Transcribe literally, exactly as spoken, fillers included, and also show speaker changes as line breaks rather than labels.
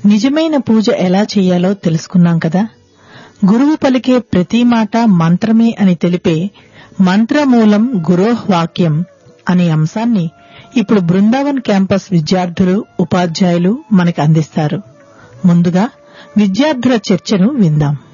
నిజమైన పూజ ఎలా చేయాలో తెలుసుకున్నాం కదా. గురువు పలికే ప్రతి మాట మంత్రమే అని తెలిపే మంత్రమూలం గురోః వాక్యం అనే అంశాన్ని ఇప్పుడు బృందావన్ క్యాంపస్ విద్యార్థులు, ఉపాధ్యాయులు మనకు అందిస్తారు. ముందుగా విద్యార్థుల చర్చను విందాం.